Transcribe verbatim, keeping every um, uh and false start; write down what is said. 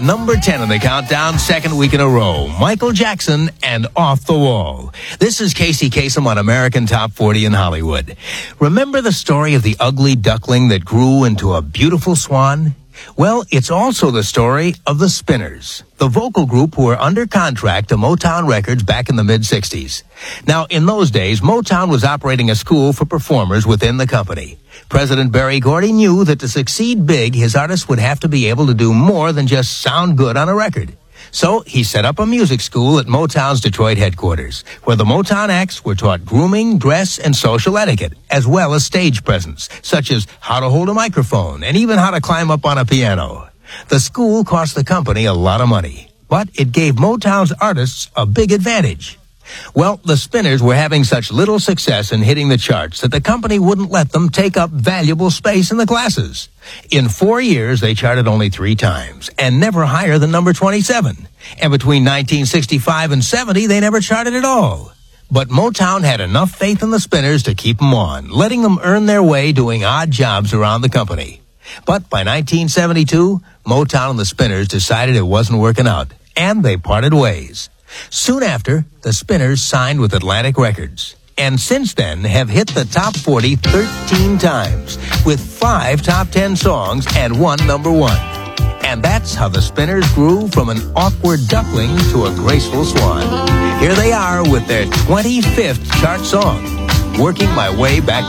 at number ten in the countdown, second week in a row. Michael Jackson and Off the Wall. This is Casey Kasem on American Top forty in Hollywood. Remember the story of the ugly duckling that grew into a beautiful swan? Well, it's also the story of the Spinners, the vocal group who were under contract to Motown Records back in the mid-sixties. Now, in those days, Motown was operating a school for performers within the company. President Berry Gordy knew that to succeed big, his artists would have to be able to do more than just sound good on a record. So he set up a music school at Motown's Detroit headquarters, where the Motown acts were taught grooming, dress, and social etiquette, as well as stage presence, such as how to hold a microphone and even how to climb up on a piano. The school cost the company a lot of money, but it gave Motown's artists a big advantage. Well, the Spinners were having such little success in hitting the charts that the company wouldn't let them take up valuable space in the classes. In four years, they charted only three times, and never higher than number twenty-seven. And between nineteen sixty-five and seventy, they never charted at all. But Motown had enough faith in the Spinners to keep them on, letting them earn their way doing odd jobs around the company. But by nineteen seventy-two, Motown and the Spinners decided it wasn't working out, and they parted ways. Soon after, the Spinners signed with Atlantic Records, and since then have hit the top forty thirteen times, with five top ten songs and one number one. And that's how the Spinners grew from an awkward duckling to a graceful swan. Here they are with their twenty-fifth chart song, Working My Way Back